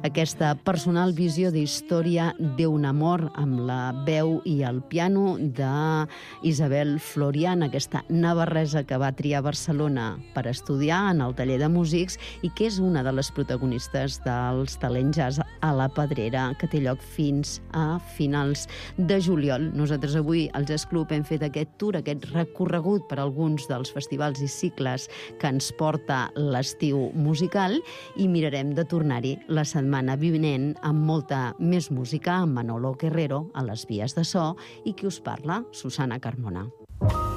Aquesta personal visió d'història d'un amor amb la veu i el piano d'Isabel Florian, aquesta navarresa que va triar Barcelona per estudiar en el taller de músics i que és una de les protagonistes dels Talent Jazz a la Pedrera, que té lloc fins a finals de juliol. Nosaltres avui, al Jazz Club, hem fet aquest tour, aquest recorregut per alguns dels festivals i cicles que ens porta l'estiu musical i mirarem de tornar-hi la setmana vinent amb molta més música, amb Manolo Guerrero a les vies de so i qui us parla, Susana Carmona.